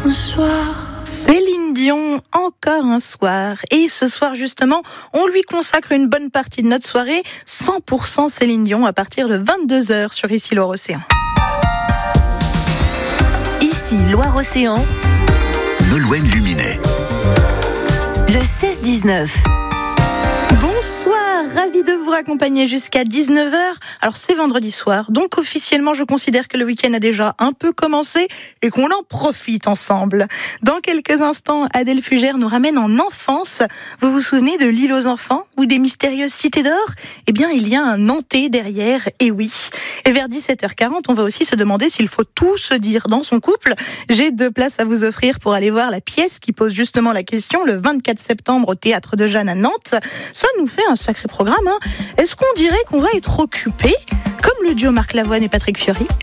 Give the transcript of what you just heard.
un soir. Céline Dion, encore un soir. Et ce soir, justement, on lui consacre une bonne partie de notre soirée. 100% Céline Dion à partir de 22h sur Ici Loire-Océan. Ici Loire-Océan. Nolwenn Luminet. Le 16-19. Bonsoir, ravi de vous accompagner jusqu'à 19h. Alors c'est vendredi soir, donc officiellement je considère que le week-end a déjà un peu commencé et qu'on en profite ensemble. Dans quelques instants, Adèle Fugère nous ramène en enfance. Vous vous souvenez de l'île aux enfants ou des mystérieuses cités d'or ? Eh bien il y a un Nantais derrière, et oui. Et vers 17h40, on va aussi se demander s'il faut tout se dire dans son couple. J'ai 2 places à vous offrir pour aller voir la pièce qui pose justement la question le 24 septembre au Théâtre de Jeanne à Nantes. Ça nous fait un sacré programme, hein. Est-ce qu'on dirait qu'on va être occupé, comme le duo Marc Lavoine et Patrick Fiori ?